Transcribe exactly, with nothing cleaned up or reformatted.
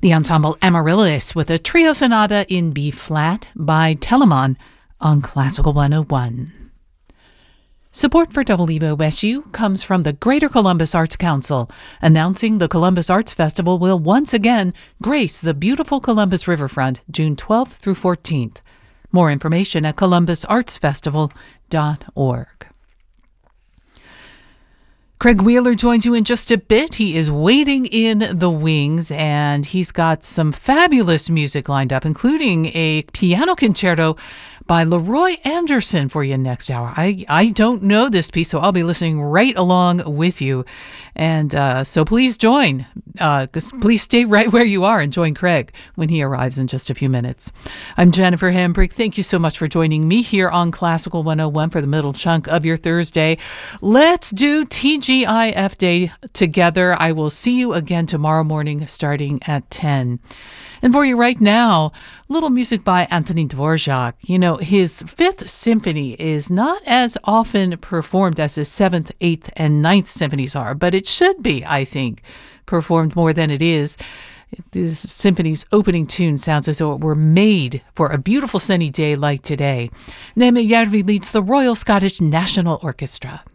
The ensemble Amaryllis with a trio sonata in B-flat by Telemann on Classical one oh one. Support for W O S U comes from the Greater Columbus Arts Council, announcing the Columbus Arts Festival will once again grace the beautiful Columbus riverfront June twelfth through fourteenth. More information at columbus arts festival dot org. Craig Wheeler joins you in just a bit. He is waiting in the wings, and he's got some fabulous music lined up, including a piano concerto by Leroy Anderson for you next hour. I, I don't know this piece, so I'll be listening right along with you. And uh, so please join. Uh, please stay right where you are and join Craig when he arrives in just a few minutes. I'm Jennifer Hambrick. Thank you so much for joining me here on Classical one oh one for the middle chunk of your Thursday. Let's do T G I F Day together. I will see you again tomorrow morning starting at ten. And for you right now, little music by Antonin Dvorak. You know, his Fifth Symphony is not as often performed as his Seventh, Eighth, and Ninth Symphonies are, but it should be, I think, performed more than it is. The symphony's opening tune sounds as though it were made for a beautiful sunny day like today. Neme Järvi leads the Royal Scottish National Orchestra.